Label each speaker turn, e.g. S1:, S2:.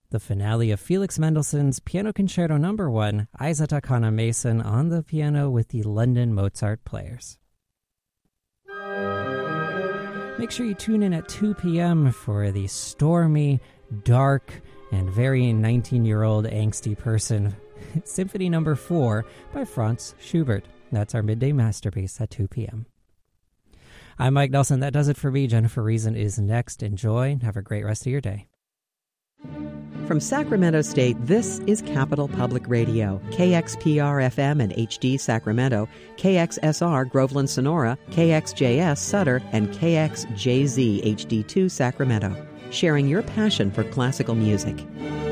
S1: The finale of Felix Mendelssohn's Piano Concerto No. 1, Isata Kana Mason on the piano with the London Mozart Players. Make sure you tune in at 2 p.m. for the stormy, dark, and very 19-year-old angsty person, Symphony No. 4 by Franz Schubert. That's our midday masterpiece at 2 p.m. I'm Mike Nelson. That does it for me. Jennifer Reason is next. Enjoy and have a great rest of your day.
S2: From Sacramento State, this is Capital Public Radio, KXPR-FM and HD Sacramento, KXSR Groveland Sonora, KXJS Sutter, and KXJZ HD2 Sacramento, sharing your passion for classical music.